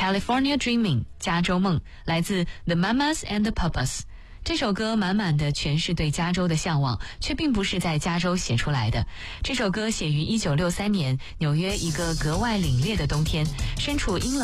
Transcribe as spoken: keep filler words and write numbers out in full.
California Dreaming 加州梦，来自 The Mamas and the Papas。这首歌满满的全是对加州的向往，却并不是在加州写出来的。这首歌写于一九六三年，纽约一个格外凛冽的冬天，身处阴冷